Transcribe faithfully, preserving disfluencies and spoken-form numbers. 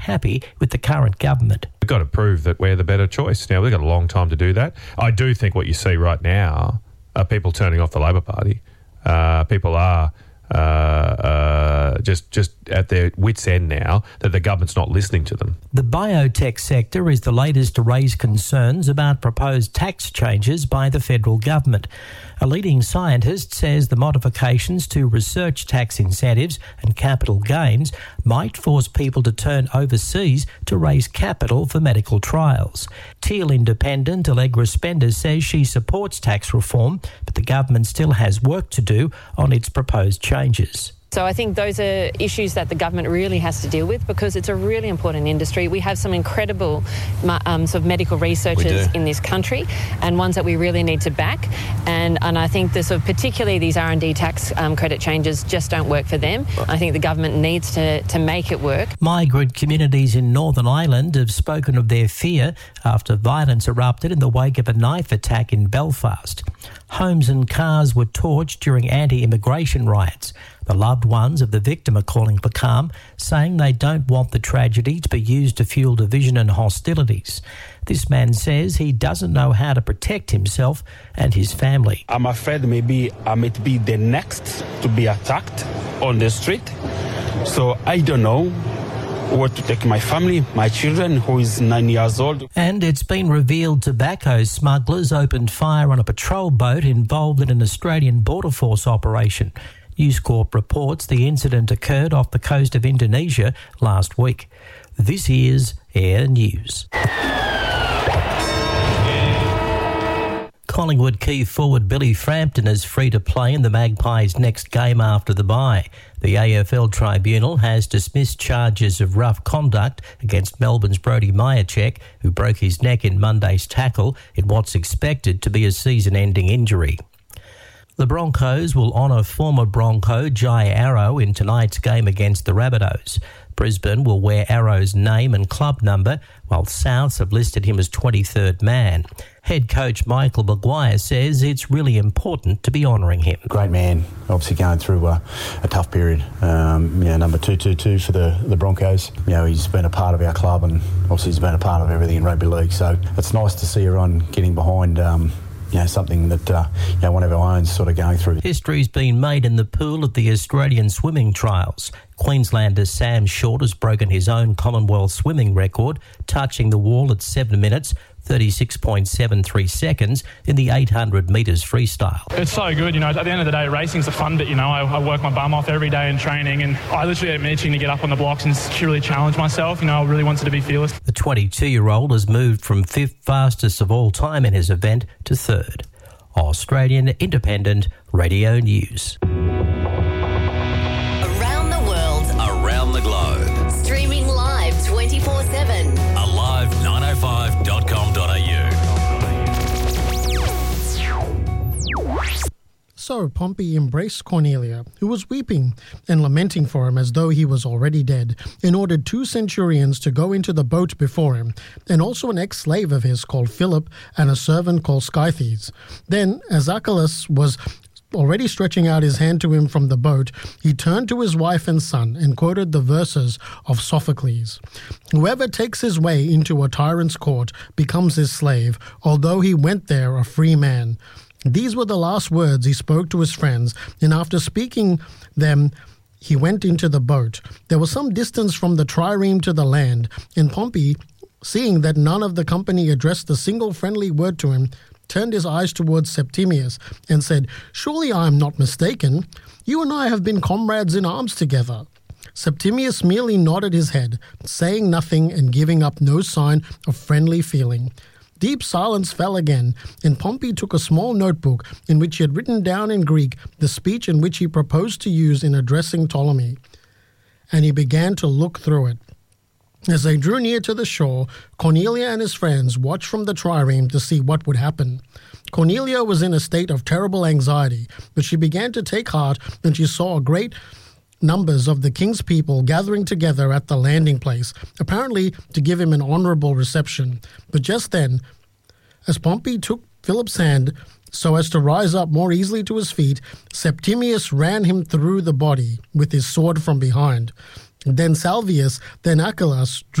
happy with the current government. We've got to prove that we're the better choice. Now, we've got a long time to do that. I do think what you see right now are people turning off the Labor Party. Uh, people are uh, uh, just just at their wits' end now that the government's not listening to them. The biotech sector is the latest to raise concerns about proposed tax changes by the federal government. A leading scientist says the modifications to research tax incentives and capital gains might force people to turn overseas to raise capital for medical trials. Teal Independent Allegra Spender says she supports tax reform, but the government still has work to do on its proposed changes. So I think those are issues that the government really has to deal with because it's a really important industry. We have some incredible um, sort of medical researchers in this country and ones that we really need to back. And, and I think the sort of particularly these R and D tax um, credit changes just don't work for them. I think the government needs to, to make it work. Migrant communities in Northern Ireland have spoken of their fear after violence erupted in the wake of a knife attack in Belfast. Homes and cars were torched during anti-immigration riots. The loved ones of the victim are calling for calm, saying they don't want the tragedy to be used to fuel division and hostilities. This man says he doesn't know how to protect himself and his family. I'm afraid maybe I might be the next to be attacked on the street. So I don't know where to take my family, my children, who is nine years old. And it's been revealed tobacco smugglers opened fire on a patrol boat involved in an Australian Border Force operation. News Corp reports the incident occurred off the coast of Indonesia last week. This is Air News. Collingwood key forward Billy Frampton is free to play in the Magpies' next game after the bye. The A F L Tribunal has dismissed charges of rough conduct against Melbourne's Brodie Majacek, who broke his neck in Monday's tackle in what's expected to be a season-ending injury. The Broncos will honour former Bronco Jai Arrow in tonight's game against the Rabbitohs. Brisbane will wear Arrow's name and club number, while Souths have listed him as twenty-third man. Head coach Michael Maguire says it's really important to be honouring him. Great man, obviously going through a, a tough period. Um, you know, number two two two for the, the Broncos. You know, he's been a part of our club and obviously he's been a part of everything in rugby league. So it's nice to see everyone getting behind Um, You know, something that uh, you know, one of our own sort of going through. History's been made in the pool at the Australian swimming trials. Queenslander Sam Short has broken his own Commonwealth swimming record, touching the wall at seven minutes, thirty-six point seven three seconds in the eight hundred metres freestyle. It's so good, you know, at the end of the day, racing's the fun bit, you know. I, I work my bum off every day in training and I literally am itching to get up on the blocks and truly challenge myself. You know, I really wanted to be fearless. The twenty-two-year-old has moved from fifth fastest of all time in his event to third. Australian Independent Radio News. Around the world, around the globe. Streaming live twenty-four seven. alive nine oh five dot com dot a u. So Pompey embraced Cornelia, who was weeping and lamenting for him as though he was already dead, and ordered two centurions to go into the boat before him, and also an ex-slave of his called Philip, and a servant called Scythes. Then, as Archelaus was already stretching out his hand to him from the boat, he turned to his wife and son and quoted the verses of Sophocles. Whoever takes his way into a tyrant's court becomes his slave, although he went there a free man. These were the last words he spoke to his friends, and after speaking them, he went into the boat. There was some distance from the trireme to the land, and Pompey, seeing that none of the company addressed a single friendly word to him, turned his eyes towards Septimius and said, "Surely I am not mistaken. You and I have been comrades in arms together." Septimius merely nodded his head, saying nothing and giving up no sign of friendly feeling. Deep silence fell again, and Pompey took a small notebook in which he had written down in Greek the speech in which he proposed to use in addressing Ptolemy, and he began to look through it. As they drew near to the shore, Cornelia and his friends watched from the trireme to see what would happen. Cornelia was in a state of terrible anxiety, but she began to take heart when she saw a great numbers of the king's people gathering together at the landing place, apparently to give him an honourable reception. But just then, as Pompey took Philip's hand so as to rise up more easily to his feet, Septimius ran him through the body with his sword from behind. Then Salvius, then Achelous